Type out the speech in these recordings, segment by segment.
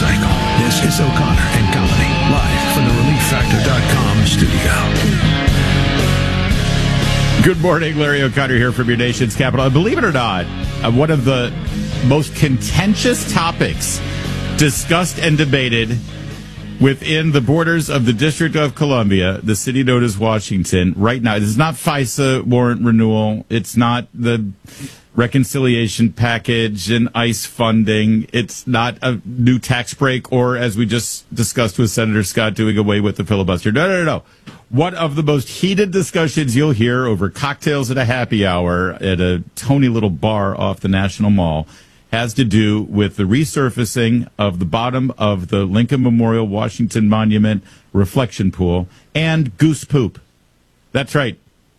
cycle. This is O'Connor and Company, live from the ReliefFactor.com studio. Good morning, Larry O'Connor here from your nation's capital. Believe it or not, one of the most contentious topics discussed and debated within the borders of the District of Columbia, the city known as Washington, right now. It is not FISA warrant renewal. It's not the reconciliation package and ICE funding. It's not a new tax break or, as we just discussed with Senator Scott, doing away with the filibuster. No. One of the most heated discussions you'll hear over cocktails at a happy hour at a tony little bar off the National Mall has to do with the resurfacing of the bottom of the Lincoln Memorial Washington Monument reflection pool and goose poop. That's right.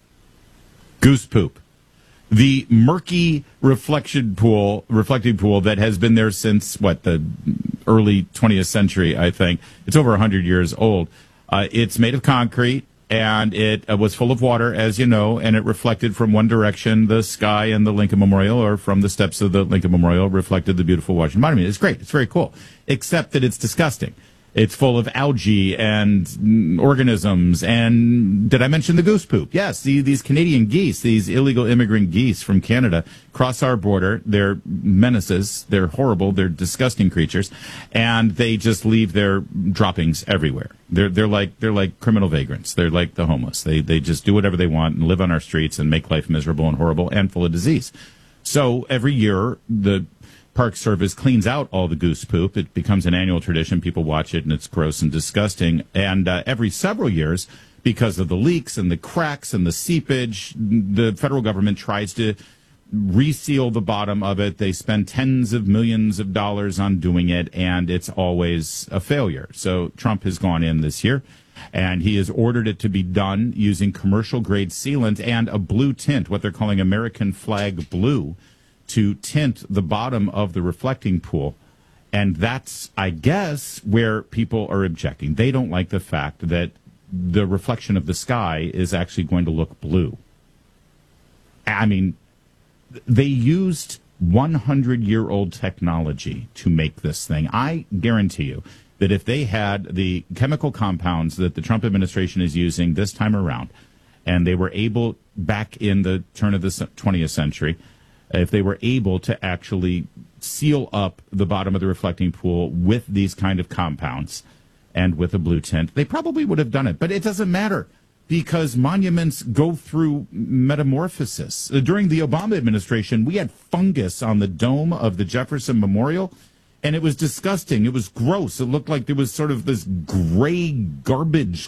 Goose poop. The murky reflecting pool that has been there since, the early 20th century, I think. It's over 100 years old. It's made of concrete, and it was full of water, as you know, and it reflected from one direction, the sky and the Lincoln Memorial, or from the steps of the Lincoln Memorial, reflected the beautiful Washington Monument. It's great. It's very cool, except that it's disgusting. It's full of algae and organisms. And did I mention the goose poop? Yes, these Canadian geese, these illegal immigrant geese from Canada, cross our border. They're menaces. They're horrible. They're disgusting creatures, and they just leave their droppings everywhere. They're like criminal vagrants. They're like the homeless. They just do whatever they want and live on our streets and make life miserable and horrible and full of disease. So every year the Park Service cleans out all the goose poop. It becomes an annual tradition. People watch it, and it's gross and disgusting. And every several years, because of the leaks and the cracks and the seepage, the federal government tries to reseal the bottom of it. They spend tens of millions of dollars on doing it, and it's always a failure. So Trump has gone in this year, and he has ordered it to be done using commercial-grade sealant and a blue tint, what they're calling American flag blue, to tint the bottom of the reflecting pool. And that's, I guess, where people are objecting. They don't like the fact that the reflection of the sky is actually going to look blue. I mean, they used 100-year-old technology to make this thing. I guarantee you that if they had the chemical compounds that the Trump administration is using this time around, and they were able, back in the turn of the 20th century, if they were able to actually seal up the bottom of the reflecting pool with these kind of compounds and with a blue tint, they probably would have done it. But it doesn't matter, because monuments go through metamorphosis. During the Obama administration, we had fungus on the dome of the Jefferson Memorial, and it was disgusting. It was gross. It looked like there was sort of this gray garbage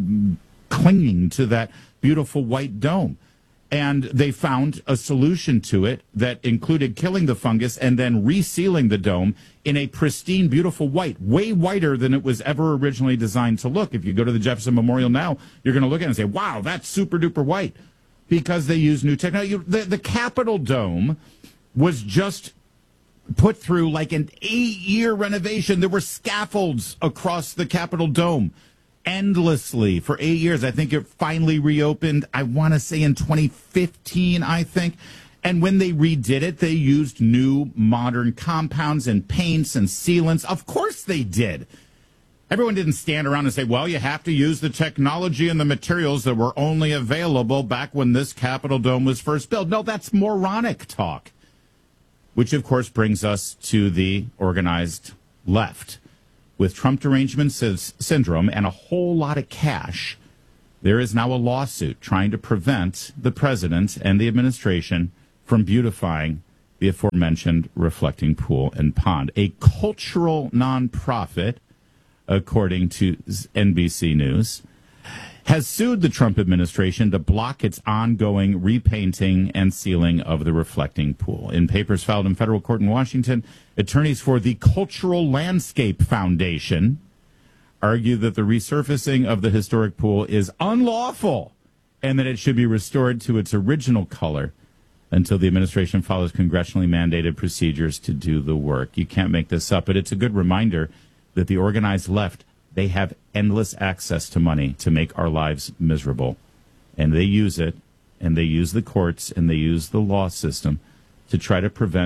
clinging to that beautiful white dome. And they found a solution to it that included killing the fungus and then resealing the dome in a pristine, beautiful white, way whiter than it was ever originally designed to look. If you go to the Jefferson Memorial now, you're going to look at it and say, wow, that's super duper white, because they use new technology. The Capitol dome was just put through like an 8-year renovation. There were scaffolds across the Capitol dome endlessly for 8 years. I think it finally reopened, I want to say in 2015, I think. And when they redid it, they used new modern compounds and paints and sealants. Of course they did. Everyone didn't stand around and say, well, you have to use the technology and the materials that were only available back when this Capitol dome was first built. No, that's moronic talk. Which, of course, brings us to the organized left. With Trump derangement syndrome and a whole lot of cash, there is now a lawsuit trying to prevent the president and the administration from beautifying the aforementioned reflecting pool and pond. A cultural nonprofit, according to NBC News, has sued the Trump administration to block its ongoing repainting and sealing of the reflecting pool. In papers filed in federal court in Washington, attorneys for the Cultural Landscape Foundation argue that the resurfacing of the historic pool is unlawful and that it should be restored to its original color until the administration follows congressionally mandated procedures to do the work. You can't make this up, but it's a good reminder that the organized left, they have endless access to money to make our lives miserable. And they use it, and they use the courts, and they use the law system to try to prevent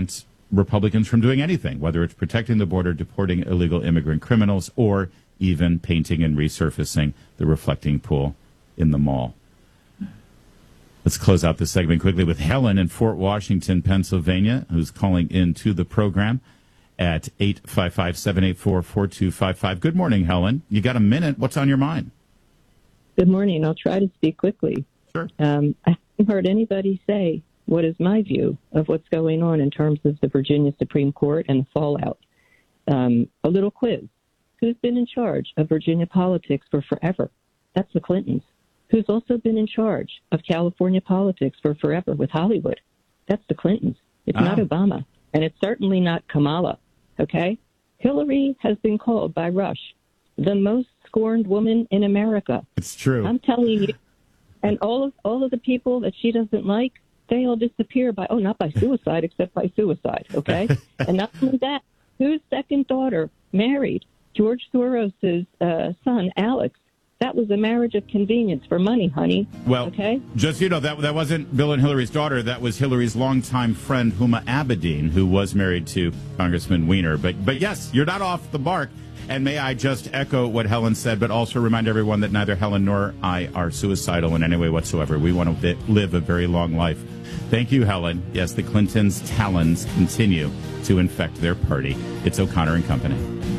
Republicans from doing anything, whether it's protecting the border, deporting illegal immigrant criminals, or even painting and resurfacing the reflecting pool in the mall. Let's close out this segment quickly with Helen in Fort Washington, Pennsylvania, who's calling into the program at 855-784-4255. Good morning, Helen. You got a minute. What's on your mind? Good morning. I'll try to speak quickly. Sure. I haven't heard anybody say what is my view of what's going on in terms of the Virginia Supreme Court and the fallout. A little quiz. Who's been in charge of Virginia politics for forever? That's the Clintons. Who's also been in charge of California politics for forever with Hollywood? That's the Clintons. It's not Obama, and it's certainly not Kamala, okay? Hillary has been called by Rush the most scorned woman in America. It's true. I'm telling you. And all of the people that she doesn't like, they all disappear not by suicide, except by suicide, okay? And not only that, whose second daughter married George Soros' son, Alex? That was a marriage of convenience for money, honey. Well, okay? Just, that wasn't Bill and Hillary's daughter. That was Hillary's longtime friend, Huma Abedin, who was married to Congressman Weiner. But yes, you're not off the mark. And may I just echo what Helen said, but also remind everyone that neither Helen nor I are suicidal in any way whatsoever. We want to live a very long life. Thank you, Helen. Yes, the Clintons' talons continue to infect their party. It's O'Connor and Company.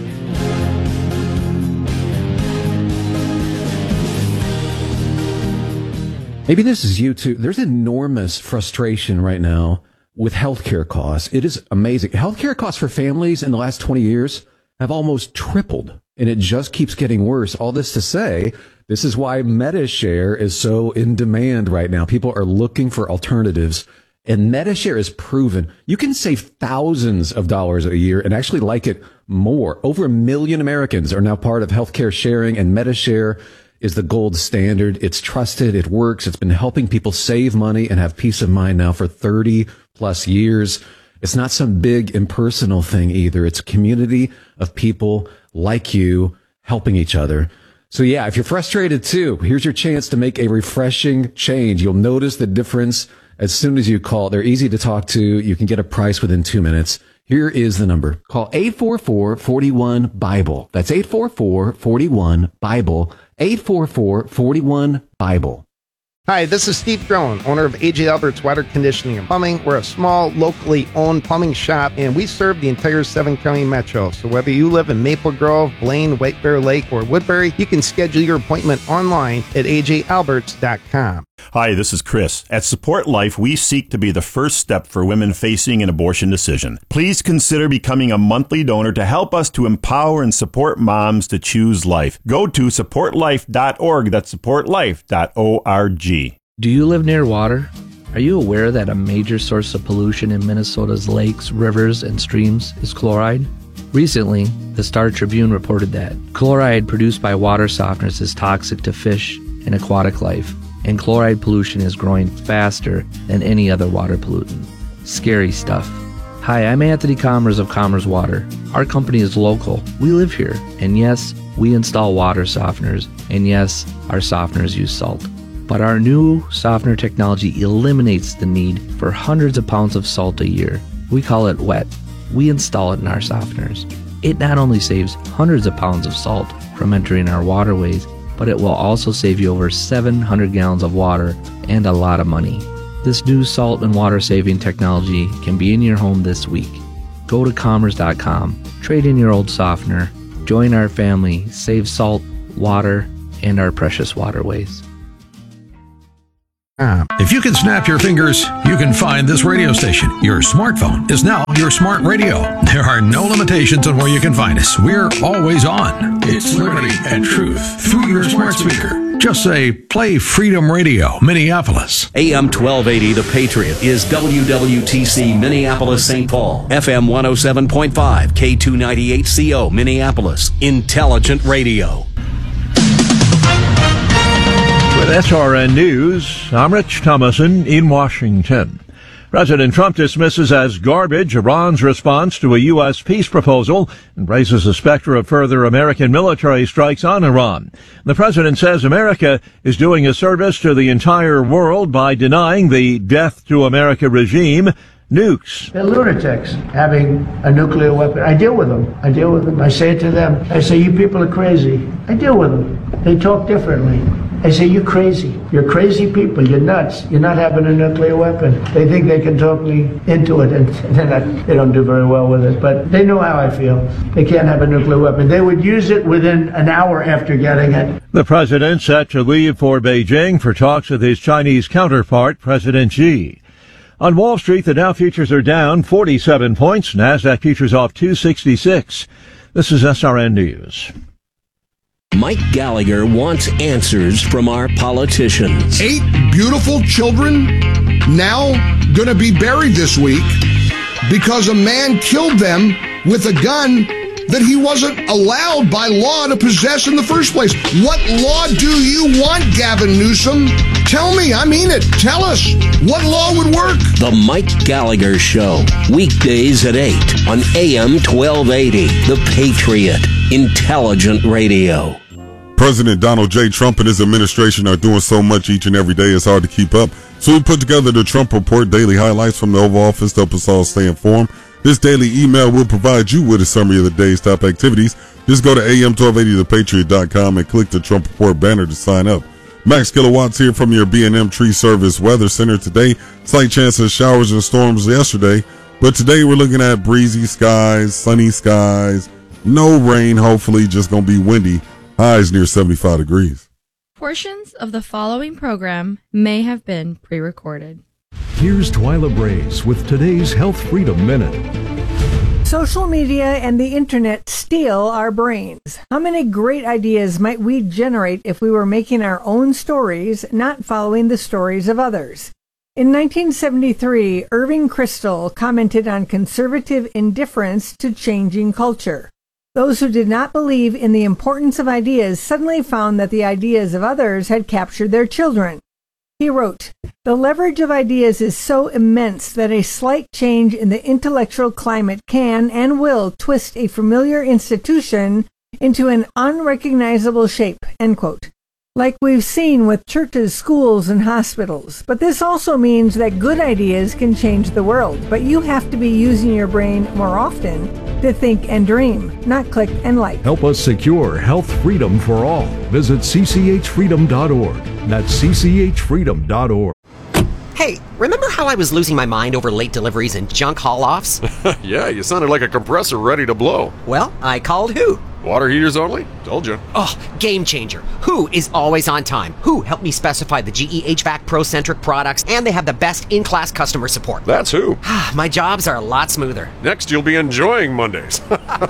Maybe this is you too. There's enormous frustration right now with healthcare costs. It is amazing. Healthcare costs for families in the last 20 years have almost tripled, and it just keeps getting worse. All this to say, this is why MediShare is so in demand right now. People are looking for alternatives, and MediShare is proven. You can save thousands of dollars a year and actually like it more. Over 1 million Americans are now part of healthcare sharing, and MediShare is the gold standard. It's trusted. It works. It's been helping people save money and have peace of mind now for 30 plus years. It's not some big impersonal thing either. It's a community of people like you helping each other. So yeah, if you're frustrated too, here's your chance to make a refreshing change. You'll notice the difference as soon as you call. They're easy to talk to. You can get a price within 2 minutes. Here is the number. Call 844-41-BIBLE. That's 844-41-BIBLE. 844-41-BIBLE. Hi, this is Steve Drone, owner of A.J. Albert's Water Conditioning and Plumbing. We're a small, locally owned plumbing shop, and we serve the entire 7-county metro. So whether you live in Maple Grove, Blaine, White Bear Lake, or Woodbury, you can schedule your appointment online at ajalberts.com. Hi, this is Chris. At Support Life, we seek to be the first step for women facing an abortion decision. Please consider becoming a monthly donor to help us to empower and support moms to choose life. Go to supportlife.org. That's supportlife.org. Do you live near water? Are you aware that a major source of pollution in Minnesota's lakes, rivers, and streams is chloride? Recently, the Star Tribune reported that chloride produced by water softeners is toxic to fish and aquatic life, and chloride pollution is growing faster than any other water pollutant. Scary stuff. Hi, I'm Anthony Commerce of Commerce Water. Our company is local. We live here. And yes, we install water softeners. And yes, our softeners use salt. But our new softener technology eliminates the need for hundreds of pounds of salt a year. We call it WET. We install it in our softeners. It not only saves hundreds of pounds of salt from entering our waterways, but it will also save you over 700 gallons of water and a lot of money. This new salt and water saving technology can be in your home this week. Go to commerce.com, trade in your old softener, join our family, save salt, water, and our precious waterways. If you can snap your fingers, you can find this radio station. Your smartphone is now your smart radio. There are no limitations on where you can find us. We're always on. It's liberty and truth through your smart speaker. Just say, play Freedom Radio, Minneapolis. AM 1280, The Patriot, is WWTC Minneapolis, St. Paul. FM 107.5, K298CO, Minneapolis. Intelligent Radio. With SRN News, I'm Rich Thomason in Washington. President Trump dismisses as garbage Iran's response to a U.S. peace proposal and raises the specter of further American military strikes on Iran. The president says America is doing a service to the entire world by denying the Death to America regime nukes. They're lunatics having a nuclear weapon. I deal with them. I say it to them. I say, you people are crazy. I deal with them. They talk differently. I say, you're crazy. You're crazy people. You're nuts. You're not having a nuclear weapon. They think they can talk me into it, and they don't do very well with it. But they know how I feel. They can't have a nuclear weapon. They would use it within an hour after getting it. The president set to leave for Beijing for talks with his Chinese counterpart, President Xi. On Wall Street, the Dow futures are down 47 points. NASDAQ futures off 266. This is SRN News. Mike Gallagher wants answers from our politicians. 8 beautiful children now going to be buried this week because a man killed them with a gun that he wasn't allowed by law to possess in the first place. What law do you want, Gavin Newsom? Tell me, I mean it. Tell us. What law would work? The Mike Gallagher Show, weekdays at 8 on AM 1280, The Patriot, intelligent radio. President Donald J. Trump and his administration are doing so much each and every day, it's hard to keep up. So we put together the Trump Report, daily highlights from the Oval Office to help us all stay informed. This daily email will provide you with a summary of the day's top activities. Just go to am1280thepatriot.com and click the Trump Report banner to sign up. Max Kilowatts here from your B&M Tree Service Weather Center today. Slight chance of showers and storms yesterday, but today we're looking at breezy skies, sunny skies, no rain, hopefully, just going to be windy. Highs near 75 degrees. Portions of the following program may have been pre-recorded. Here's Twyla Brace with today's Health Freedom Minute. Social media and the internet steal our brains. How many great ideas might we generate if we were making our own stories, not following the stories of others? In 1973, Irving Kristol commented on conservative indifference to changing culture. Those who did not believe in the importance of ideas suddenly found that the ideas of others had captured their children. He wrote, "The leverage of ideas is so immense that a slight change in the intellectual climate can and will twist a familiar institution into an unrecognizable shape," end quote. Like we've seen with churches, schools, and hospitals. But this also means that good ideas can change the world, but you have to be using your brain more often to think and dream, not click and like. Help us secure health freedom for all. Visit cchfreedom.org. That's cchfreedom.org. Hey, remember how I was losing my mind over late deliveries and junk haul-offs? Yeah, you sounded like a compressor ready to blow. Well, I called Who. Water heaters only? Told you. Oh, game changer. Who is always on time. Who helped me specify the GE HVAC Pro-centric products, and they have the best in-class customer support. That's Who. My jobs are a lot smoother. Next, you'll be enjoying Mondays.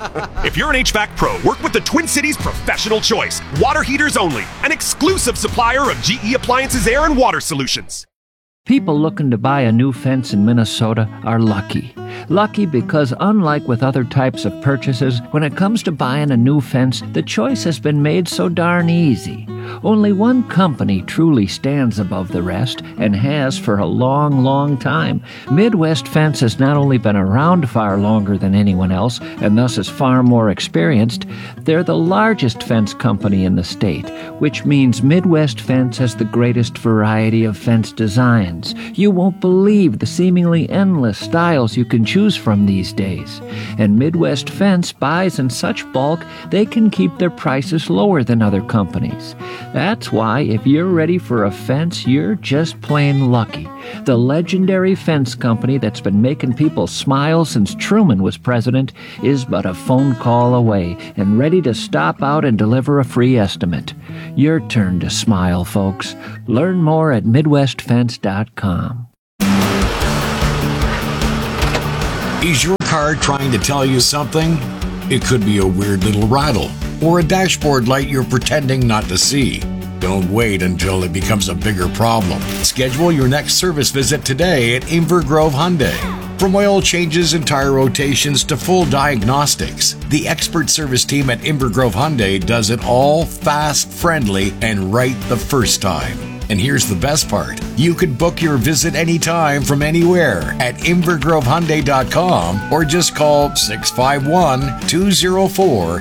If you're an HVAC pro, work with the Twin Cities Professional Choice. Water heaters only. An exclusive supplier of GE Appliances Air and Water Solutions. People looking to buy a new fence in Minnesota are lucky. Lucky because unlike with other types of purchases, when it comes to buying a new fence, the choice has been made so darn easy. Only one company truly stands above the rest and has for a long, long time. Midwest Fence has not only been around far longer than anyone else and thus is far more experienced, they're the largest fence company in the state, which means Midwest Fence has the greatest variety of fence designs. You won't believe the seemingly endless styles you can choose from these days. And Midwest Fence buys in such bulk they can keep their prices lower than other companies. That's why if you're ready for a fence, you're just plain lucky. The legendary fence company that's been making people smile since Truman was president is but a phone call away and ready to stop out and deliver a free estimate. Your turn to smile, folks. Learn more at MidwestFence.com. Is your car trying to tell you something? It could be a weird little rattle or a dashboard light you're pretending not to see. Don't wait until it becomes a bigger problem. Schedule your next service visit today at Inver Grove Hyundai. From oil changes and tire rotations to full diagnostics, the expert service team at Inver Grove Hyundai does it all fast, friendly, and right the first time. And here's the best part. You can book your visit anytime from anywhere at InvergroveHyundai.com or just call 651-204